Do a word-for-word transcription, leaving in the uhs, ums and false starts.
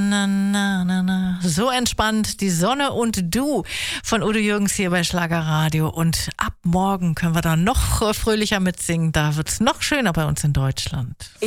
na, na, na, na. So entspannt, die Sonne und du von Udo Jürgens hier bei Schlagerradio. Und ab morgen können wir dann noch fröhlicher mitsingen. Da wird es noch schöner bei uns in Deutschland.